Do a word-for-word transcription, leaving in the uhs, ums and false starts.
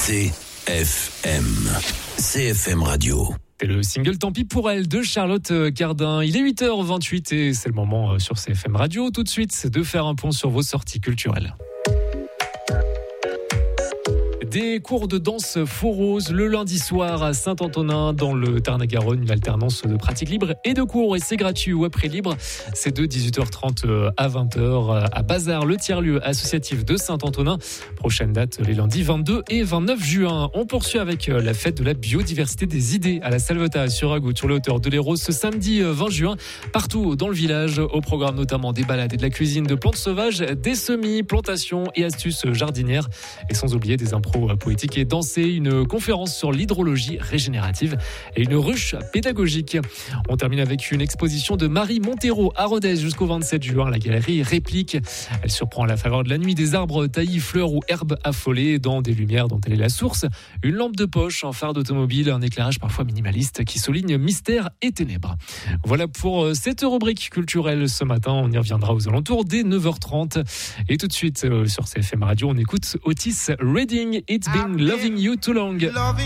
C F M. C F M Radio. C'est le single Tant pis pour elle de Charlotte Cardin. Il est huit heures vingt-huit et c'est le moment sur C F M Radio tout de suite de faire un pont sur vos sorties culturelles. Des cours de danse Faux-Rose le lundi soir à Saint-Antonin dans le Tarn-et-Garonne, une alternance de pratique libre et de cours et c'est gratuit ou après libre. C'est de dix-huit heures trente à vingt heures à Bazar, le tiers-lieu associatif de Saint-Antonin. Prochaine date les lundis vingt-deux et vingt-neuf juin. On poursuit avec la fête de la biodiversité des idées à la Salvetat sur Agout sur les hauteurs de l'Hérault ce samedi vingt juin. Partout dans le village, au programme notamment des balades et de la cuisine de plantes sauvages, des semis, plantations et astuces jardinières et sans oublier des impros poétique et danser, une conférence sur l'hydrologie régénérative et une ruche pédagogique. On termine avec une exposition de Marie Montero à Rodez jusqu'au vingt-sept juin. La galerie Réplique. Elle surprend à la faveur de la nuit des arbres taillis, fleurs ou herbes affolées dans des lumières dont elle est la source. Une lampe de poche, un phare d'automobile, un éclairage parfois minimaliste qui souligne mystère et ténèbres. Voilà pour cette rubrique culturelle ce matin. On y reviendra aux alentours dès neuf heures trente. Et tout de suite sur C F M Radio, on écoute Otis Redding. It's been loving you too long.